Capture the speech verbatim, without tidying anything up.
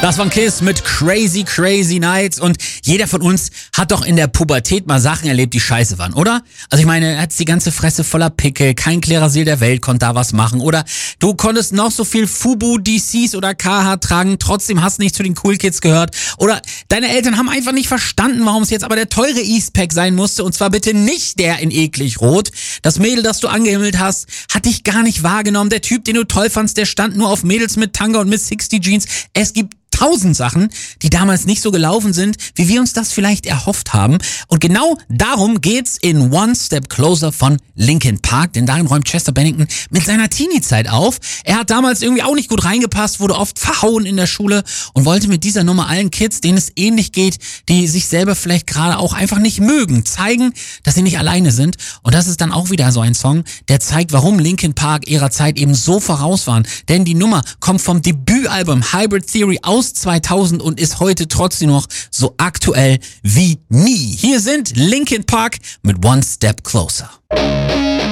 Das war Kiss mit Crazy Crazy Nights und jeder von uns hat doch in der Pubertät mal Sachen erlebt, die scheiße waren, oder? Also ich meine, er hat die ganze Fresse voller Pickel, kein Klerasil der Welt konnte da was machen oder du konntest noch so viel Fubu, D Cs oder K H tragen, trotzdem hast nicht zu den Cool Kids gehört oder deine Eltern haben einfach nicht verstanden, warum es jetzt aber der teure Eastpak sein musste und zwar bitte nicht der in eklig rot. Das Mädel, das du angehimmelt hast, hat dich gar nicht wahrgenommen. Der Typ, den du toll fandst, der stand nur auf Mädels mit Tanga und mit sixty Jeans. Es gibt tausend Sachen, die damals nicht so gelaufen sind, wie wir uns das vielleicht erhofft haben. Und genau darum geht's in One Step Closer von Linkin Park, denn darin räumt Chester Bennington mit seiner Teenie-Zeit auf. Er hat damals irgendwie auch nicht gut reingepasst, wurde oft verhauen in der Schule und wollte mit dieser Nummer allen Kids, denen es ähnlich geht, die sich selber vielleicht gerade auch einfach nicht mögen, zeigen, dass sie nicht alleine sind. Und das ist dann auch wieder so ein Song, der zeigt, warum Linkin Park ihrer Zeit eben so voraus waren. Denn die Nummer kommt vom Debütalbum Hybrid Theory aus zweitausend und ist heute trotzdem noch so aktuell wie nie. Hier sind Linkin Park mit One Step Closer.